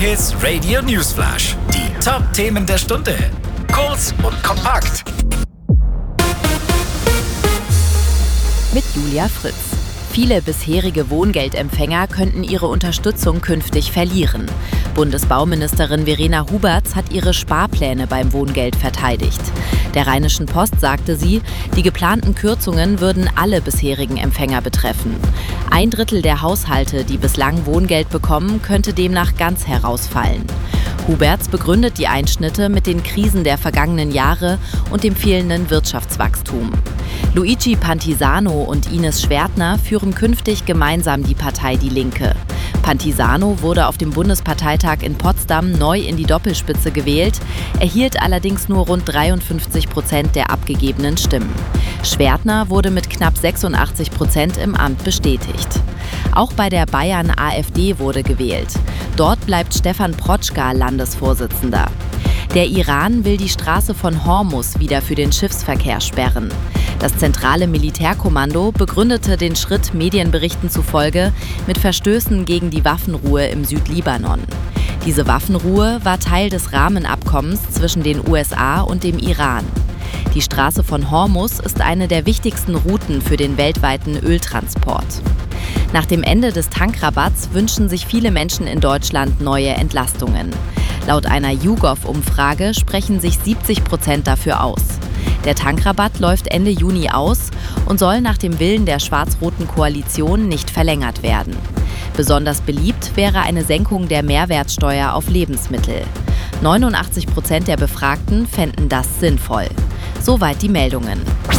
J-Hits Radio Newsflash. Die Top-Themen der Stunde. Kurz und kompakt. Mit Julia Fritz. Viele bisherige Wohngeldempfänger könnten ihre Unterstützung künftig verlieren. Bundesbauministerin Verena Huberts hat ihre Sparpläne beim Wohngeld verteidigt. Der Rheinischen Post sagte sie, die geplanten Kürzungen würden alle bisherigen Empfänger betreffen. 1/3 der Haushalte, die bislang Wohngeld bekommen, könnte demnach ganz herausfallen. Huberts begründet die Einschnitte mit den Krisen der vergangenen Jahre und dem fehlenden Wirtschaftswachstum. Luigi Pantisano und Ines Schwertner führen künftig gemeinsam die Partei Die Linke. Pantisano wurde auf dem Bundesparteitag in Potsdam neu in die Doppelspitze gewählt, erhielt allerdings nur rund 53% der abgegebenen Stimmen. Schwertner wurde mit knapp 86% im Amt bestätigt. Auch bei der Bayern-AfD wurde gewählt. Dort bleibt Stefan Protschka Landesvorsitzender. Der Iran will die Straße von Hormus wieder für den Schiffsverkehr sperren. Das zentrale Militärkommando begründete den Schritt Medienberichten zufolge mit Verstößen gegen die Waffenruhe im Südlibanon. Diese Waffenruhe war Teil des Rahmenabkommens zwischen den USA und dem Iran. Die Straße von Hormus ist eine der wichtigsten Routen für den weltweiten Öltransport. Nach dem Ende des Tankrabatts wünschen sich viele Menschen in Deutschland neue Entlastungen. Laut einer YouGov-Umfrage sprechen sich 70% dafür aus. Der Tankrabatt läuft Ende Juni aus und soll nach dem Willen der schwarz-roten Koalition nicht verlängert werden. Besonders beliebt wäre eine Senkung der Mehrwertsteuer auf Lebensmittel. 89% der Befragten fänden das sinnvoll. Soweit die Meldungen.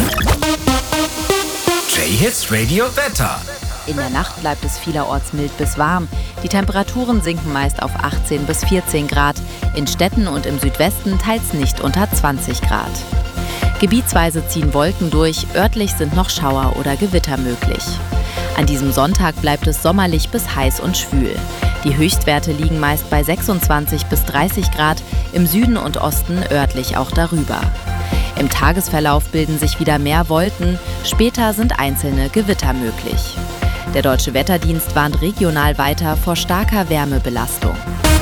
J-Hits Radio Wetter. In der Nacht bleibt es vielerorts mild bis warm. Die Temperaturen sinken meist auf 18 bis 14 Grad. In Städten und im Südwesten teils nicht unter 20 Grad. Gebietsweise ziehen Wolken durch, örtlich sind noch Schauer oder Gewitter möglich. An diesem Sonntag bleibt es sommerlich bis heiß und schwül. Die Höchstwerte liegen meist bei 26 bis 30 Grad, im Süden und Osten örtlich auch darüber. Im Tagesverlauf bilden sich wieder mehr Wolken, später sind einzelne Gewitter möglich. Der Deutsche Wetterdienst warnt regional weiter vor starker Wärmebelastung.